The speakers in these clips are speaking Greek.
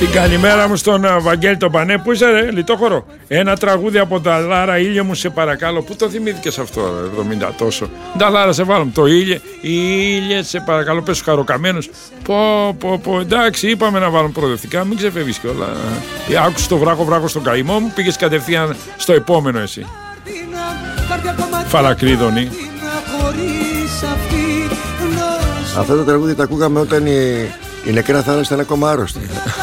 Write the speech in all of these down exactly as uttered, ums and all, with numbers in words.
Την καλημέρα μου στον Βαγγέλη τον Πανέ. Πού είσαι ρε, λιτόχωρο? Ένα τραγούδι από Νταλάρα, ήλιε μου σε παρακαλώ. Πού το θυμήθηκες αυτό ρε, εβδομήντα τόσο? Νταλάρα σε βάλουμε, το ήλιε, ήλιε σε παρακαλώ, πες στους χαροκαμένους. Πω πω πω, εντάξει είπαμε να βάλουμε προοδευτικά, μην ξεφεύγεις κιόλα. Άκουσες το βράχο βράχο στον καημό μου, πήγες κατευθείαν στο επόμενο εσύ. Φαλακρίδωνη. Αυτό το τραγούδι τα ακούγαμε όταν η, η νεκρά θάλασσα ήταν ακόμα άρρωστη.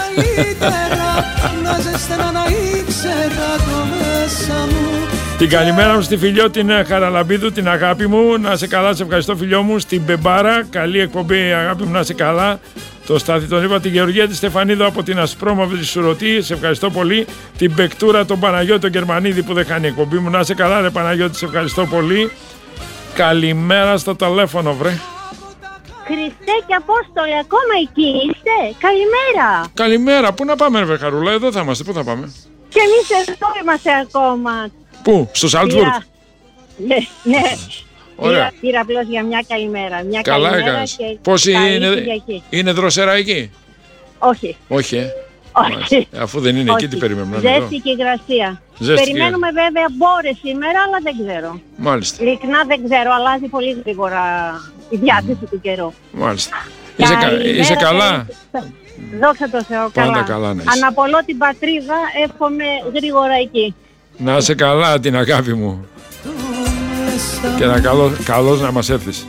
Την καλημέρα μου στη φιλιό την Χαραλαμπίδου, την αγάπη μου. Να σε καλά, σε ευχαριστώ φιλιό μου. Στην Μπεμπάρα, καλή εκπομπή αγάπη μου, να σε καλά. Το Στάθη τον είπα, την Γεωργία τη Στεφανίδου από την Ασπρόμαυρη Σουρωτή, σε ευχαριστώ πολύ. Την Πεκτούρα, τον Παναγιώτη τον Γερμανίδη που δεν χάνει εκπομπή μου. Να σε καλά ρε Παναγιώτη, σε ευχαριστώ πολύ. Καλημέρα στο τηλέφωνο βρε. Χριστέ και Απόστολε, ακόμα εκεί είστε? Καλημέρα. Καλημέρα, πού να πάμε ρε Χαρούλα, εδώ θα είμαστε, πού θα πάμε? Και εμείς εδώ είμαστε ακόμα. Πού, στο Σάλτσμπουργκ? Ναι, ναι. Ωραία. Πήρα απλώς για μια καλημέρα. Μια καλά καλημέρα έκανες. Και πώς είναι, Κυριακή. Είναι δροσερά εκεί? Όχι. Όχι, ε. Όχι. Αφού δεν είναι όχι. εκεί, τι περιμένουμε? Ζέστη και υγρασία. Περιμένουμε και... βέβαια μπόρες σήμερα, αλλά δεν ξέρω. Μάλιστα. Ειλικρινά δεν ξέρω, αλλάζει πολύ γρήγορα η διάθεση mm. του καιρού. Μάλιστα. Είσαι, κα... είσαι καλά? Δόξα τω Θεώ, καλά. Πάντα καλά να είσαι. Αναπολώ την πατρίδα, εύχομαι γρήγορα εκεί. Να είσαι καλά την αγάπη μου. Και να καλώς, καλώς να μας έρθεις.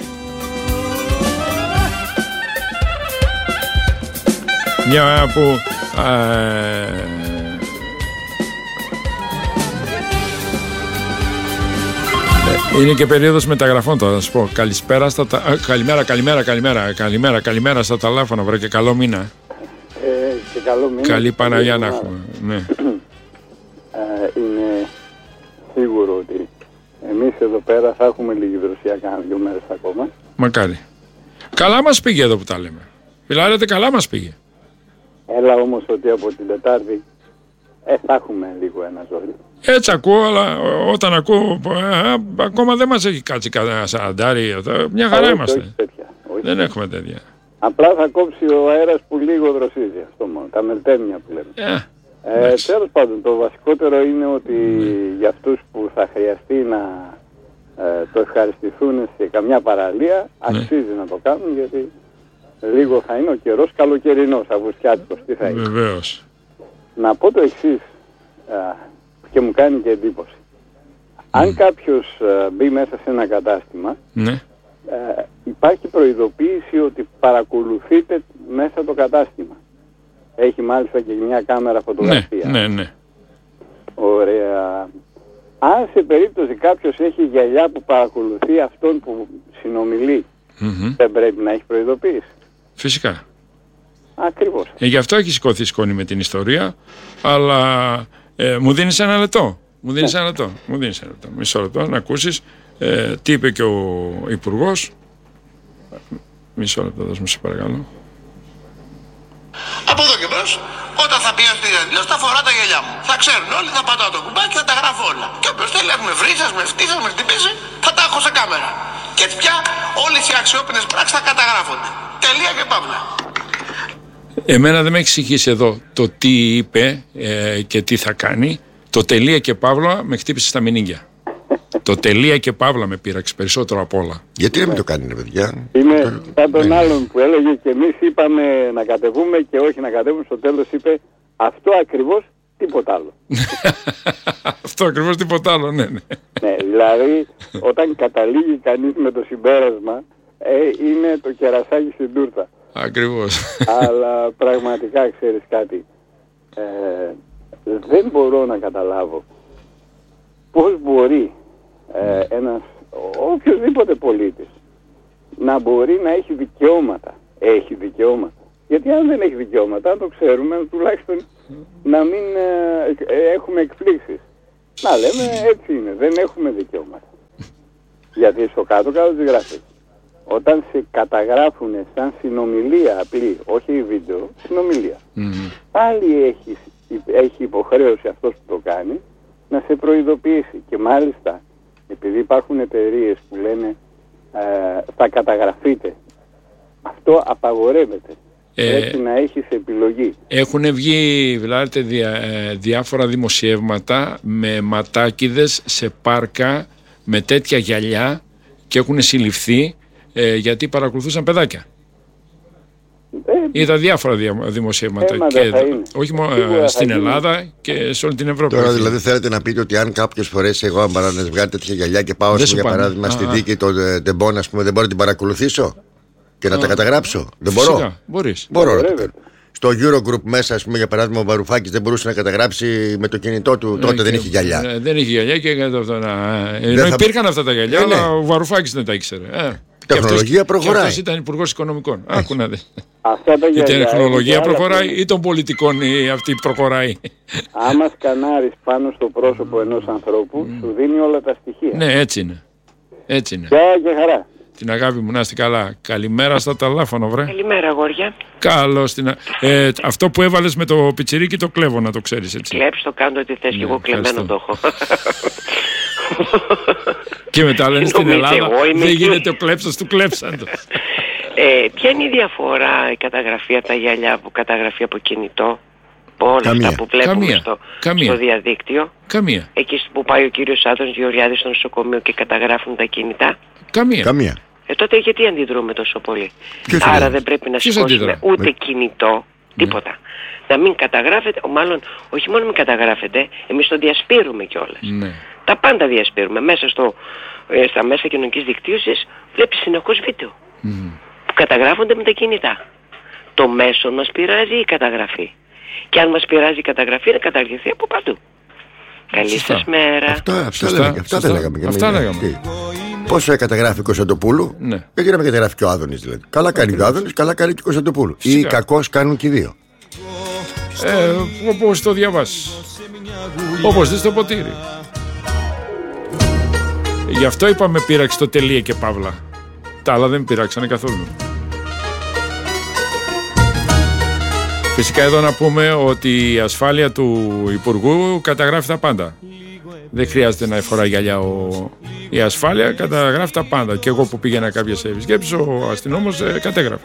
Μια που ε, είναι και περίοδος μεταγραφών τώρα, θα σου πω. Καλησπέρα στα, καλημέρα, καλημέρα, καλημέρα, καλημέρα, καλημέρα στα τηλέφωνα, βρε, και καλό μήνα. Ε, και καλό μήνα. Καλή Παναγιά να έχουμε. Ναι. Ε, είναι σίγουρο ότι εμείς εδώ πέρα θα έχουμε λίγη δροσιά κάνα δύο μέρες ακόμα. Μακάρι. Καλά μας πήγε εδώ που τα λέμε. Φιλάρετε, καλά μας πήγε. Έλα όμως ότι από την Τετάρτη ε, θα έχουμε λίγο ένα ζόρι. Έτσι ακούω, αλλά όταν ακούω ε, ακόμα δεν μας έχει κάτσει κανένα σαραντάρι. Μια χαρά όχι, είμαστε. Όχι τέτοια, όχι. Δεν έχουμε τέτοια. Απλά θα κόψει ο αέρας που λίγο δροσίζει, αυτό μόνο. Τα μελτέμια που λέμε. Yeah. Ε, τέλος πάντων, το βασικότερο είναι ότι mm. για αυτούς που θα χρειαστεί να ε, το ευχαριστηθούν σε καμιά παραλία, mm. αξίζει να το κάνουν, γιατί λίγο θα είναι ο καιρός καλοκαιρινός, αυγουστιάτικος, τι θα είναι. Βεβαίως. Να πω το εξής, ε, και μου κάνει και εντύπωση. Mm. Αν κάποιος ε, μπει μέσα σε ένα κατάστημα, mm. ε, υπάρχει προειδοποίηση ότι παρακολουθείτε μέσα το κατάστημα. Έχει μάλιστα και μια κάμερα φωτογραφία. Ναι, ναι, ναι. Ωραία. Αν σε περίπτωση κάποιος έχει γυαλιά που παρακολουθεί αυτόν που συνομιλεί, mm-hmm. δεν πρέπει να έχει προειδοποίηση? Φυσικά. Ακριβώς. Ε, γι' αυτό έχει σηκωθεί σκόνη με την ιστορία, αλλά ε, μου δίνεις ένα λεπτό. Μου δίνεις ναι. ένα λεπτό. Μου δίνεις ένα λεπτό. Μισό λεπτό να ακούσεις ε, τι είπε και ο Υπουργός. Μισό λεπτό, δώσ' μου σε παρακαλώ. Από εδώ και μπρος, όταν θα πηγαίνω στη διαδηλώση, θα φοράω τα γυαλιά μου. Θα ξέρουν όλοι, θα πατάω το κουμπάκι, θα τα γράφω όλα. Και όποιος θέλει να με βρει, σας με φτύσας, με χτυπήσει, θα τα έχω σε κάμερα. Και έτσι πια όλες οι αξιόπινες πράξεις θα καταγράφονται. Τελεία και παύλα. Εμένα δεν με έχει εξηγήσει εδώ το τι είπε ε, και τι θα κάνει. Το τελεία και παύλα με χτύπησε στα μηνύγκια. Το τελεία και παύλα με πείραξε περισσότερο απ' όλα. Γιατί δεν το κάνει, παιδιά? Είναι σαν τον άλλον που έλεγε και εμείς είπαμε να κατεβούμε και όχι να κατεβούμε. Στο τέλος είπε αυτό ακριβώς, τίποτα άλλο. Αυτό ακριβώς, τίποτα άλλο, ναι, ναι. Ναι, δηλαδή όταν καταλήγει κανείς με το συμπέρασμα ε, είναι το κερασάκι στην τούρτα. Ακριβώς. Αλλά πραγματικά ξέρεις κάτι, ε, δεν μπορώ να καταλάβω πώς μπορεί ε, ένας οποιοσδήποτε πολίτης να μπορεί να έχει δικαιώματα. Έχει δικαιώματα. Γιατί αν δεν έχει δικαιώματα, αν το ξέρουμε, τουλάχιστον να μην ε, έχουμε εκπλήξεις. Να λέμε έτσι είναι, δεν έχουμε δικαιώματα. Γιατί στο κάτω-κάτω της γράφει. Όταν σε καταγράφουν σαν συνομιλία απλή, όχι βίντεο, συνομιλία. Mm-hmm. Πάλι έχει, έχει υποχρέωση αυτός που το κάνει να σε προειδοποιήσει. Και μάλιστα, επειδή υπάρχουν εταιρείες που λένε ε, θα καταγραφείτε, αυτό απαγορεύεται. Πρέπει ε, να έχεις επιλογή. Έχουν βγει δηλαδή, δια, ε, διάφορα δημοσιεύματα με ματάκιδες σε πάρκα με τέτοια γυαλιά και έχουν συλληφθεί ε, γιατί παρακολουθούσαν παιδάκια. Ε, Είδα διάφορα δια, δημοσιεύματα και εδώ, όχι μόνο ε, στην Ελλάδα και σε όλη την Ευρώπη. Τώρα δηλαδή θέλετε να πείτε ότι αν κάποιες φορές εγώ αν παράδειγμα βγάλει τέτοια γυαλιά και πάω για παράδειγμα στη δίκη των τεμπών, ας πούμε, δεν μπορώ να την παρακολουθήσω και να α, τα καταγράψω? Δεν μπορώ. Φυσικά, μπορείς. Μπορώ να το κάνω. Στο Eurogroup μέσα, ας πούμε, για παράδειγμα, ο Βαρουφάκης δεν μπορούσε να καταγράψει με το κινητό του. Τότε ε, δεν είχε γυαλιά. Ε, δεν είχε γυαλιά και έκανε αυτό. Ενώ θα... υπήρχαν αυτά τα γυαλιά, ε, ναι. αλλά ο Βαρουφάκης δεν τα ήξερε. Ε. Τεχνολογία αυτός, προχωράει. Και αυτός ήταν υπουργός οικονομικών. Άκου να δεις. Η γυαλιά, τεχνολογία προχωράει ή των πολιτικών ή αυτή προχωράει? Άμα σκανάρεις πάνω στο πρόσωπο ενός ανθρώπου, mm. σου δίνει όλα τα στοιχεία. Ναι, έτσι είναι. Έτσι είναι. Γεια και χαρά. Την αγάπη μου, να είστε καλά. Καλημέρα στα τηλέφωνο, βρε. Καλημέρα, αγόρια. Καλώς την. Ε, αυτό που έβαλες με το πιτσιρίκι το κλέβω, να το ξέρεις έτσι. Κλέψ' το, κάνω ό,τι θες, ναι, και εγώ κλεμμένο το έχω. Και μετά λένε στην Ελλάδα δεν γίνεται ο κλέψος του κλέψαντος. ε, ποια είναι η διαφορά η καταγραφή από τα γυαλιά από καταγραφή από κινητό? Όλα Καμία. αυτά που βλέπουμε Καμία. Στο, στο διαδίκτυο. Καμία. Εκεί που πάει ο κύριος Άδωνης Γεωργιάδης στο νοσοκομείο και καταγράφουν τα κινητά. Καμία. Καμία. Ε, τότε γιατί αντιδρούμε τόσο πολύ? Ποιος Άρα δεν πρέπει να σηκώσουμε ούτε με... κινητό, τίποτα. Ναι. Να μην καταγράφεται, μάλλον όχι μόνο μην καταγράφεται, εμείς το διασπείρουμε κιόλας. Ναι. Τα πάντα διασπείρουμε. Μέσα στο, ε, στα μέσα κοινωνικής δικτύωσης βλέπεις συνεχώς βίντεο mm. που καταγράφονται με τα κινητά. Το μέσο μας πειράζει η καταγραφή. Και αν μας πειράζει η καταγραφή, να καταργηθεί από παντού. Καλή Σωστά. σας μέρα. Αυτά, αυτά, λέγαμε, αυτά δεν λέγαμε. Αυτά λέγαμε. Πόσο καταγράφει ο Κωνσταντοπούλου, ναι. γιατί να με καταγράφει και ο Άδωνης δηλαδή. Καλά κάνει και ο Άδωνης, καλά κάνει και ο Κωνσταντοπούλου. Ή κακώς κάνουν και οι δύο. Ε, όπως το διαβάσεις. Όπως δεις το ποτήρι. Γι' αυτό είπαμε πείραξε το τελεία και παύλα. Τα άλλα δεν πειράξανε καθόλου. Φυσικά εδώ να πούμε ότι η ασφάλεια του Υπουργού καταγράφει τα πάντα. Δεν χρειάζεται να φοράει γυαλιά ο... η ασφάλεια καταγράφει τα πάντα. Και εγώ που πήγαινα κάποιες επισκέψεις, ο αστυνόμος ε, κατέγραφε.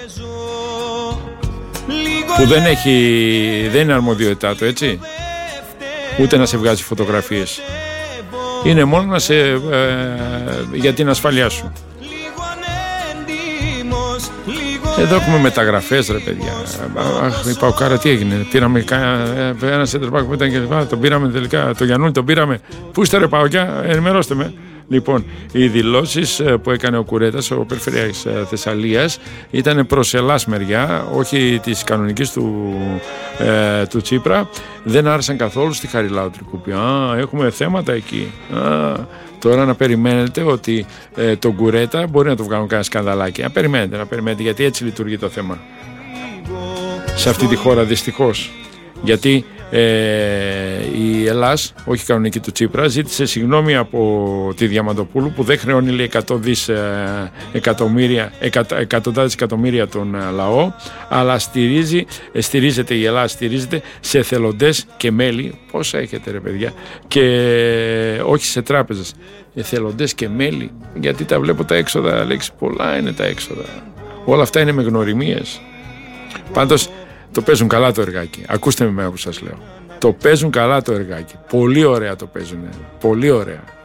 Που δεν έχει, δεν είναι αρμοδιότητά του, έτσι. Ούτε να σε βγάζει φωτογραφίες. Είναι μόνο να σε, ε, για την ασφάλειά σου. Εδώ έχουμε μεταγραφές, ρε παιδιά. Αχ, η Παοκάρα τι έγινε? Πήραμε ένα center back που ήταν και τον πήραμε τελικά. Το Γιαννούλη τον πήραμε. Πού είστε, ρε Παοκιά, ενημερώστε με. Λοιπόν, οι δηλώσεις που έκανε ο Κουρέτας, ο Περιφερειάρχης Θεσσαλίας, ήταν προς Ελλάς μεριά, όχι της κανονικής του, ε, του Τσίπρα. Δεν άρεσαν καθόλου στη Χαριλάου Τρικούπη. Α, έχουμε θέματα εκεί. Α, τώρα να περιμένετε ότι ε, τον Κουρέτα μπορεί να το βγάλουν κανένα σκανδαλάκι. Να περιμένετε, να περιμένετε, γιατί έτσι λειτουργεί το θέμα. Σε αυτή τη χώρα δυστυχώς. Γιατί ε, η Ελλάς, όχι κανονική του Τσίπρα, ζήτησε συγγνώμη από τη Διαμαντοπούλου που δεν χρεώνει λέει, εκατό δις ε, εκατομμύρια, εκατο, εκατοντάδες εκατομμύρια τον ε, λαό, αλλά στηρίζει, ε, στηρίζεται η Ελλάς, στηρίζεται σε εθελοντές και μέλη. Πόσα έχετε ρε παιδιά? Και ε, όχι σε τράπεζες. Εθελοντές και μέλη, γιατί τα βλέπω τα έξοδα, λέξη πολλά είναι τα έξοδα. Όλα αυτά είναι με γνωριμίες. Πάντως το παίζουν καλά το εργάκι. Ακούστε με μένα που σας λέω. Το παίζουν καλά το εργάκι. Πολύ ωραία το παίζουν. Πολύ ωραία.